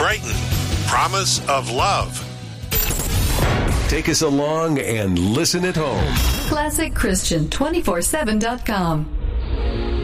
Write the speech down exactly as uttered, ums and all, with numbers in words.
Brighton, promise of love. Take us along and listen at home. Classic Christian two forty-seven dot com.